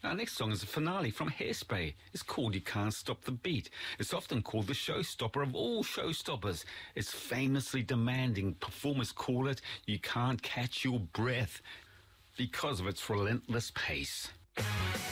Our next song is a finale from Hairspray. It's called You Can't Stop the Beat. It's often called the showstopper of all showstoppers. It's famously demanding. Performers call it You Can't Catch Your Breath because of its relentless pace.